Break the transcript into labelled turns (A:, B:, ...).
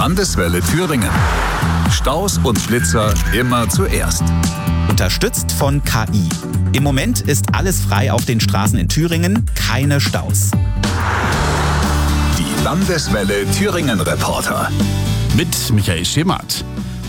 A: Landeswelle Thüringen. Staus und Flitzer immer zuerst.
B: Unterstützt von KI. Im Moment ist alles frei auf den Straßen in Thüringen, keine Staus.
A: Die Landeswelle Thüringen Reporter.
C: Mit Michael Schemert.